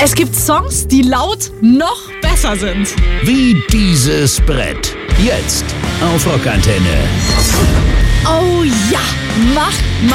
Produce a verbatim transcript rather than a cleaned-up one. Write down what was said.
Es gibt Songs, die laut noch besser sind. Wie dieses Brett. Jetzt auf Rockantenne. Oh ja, mach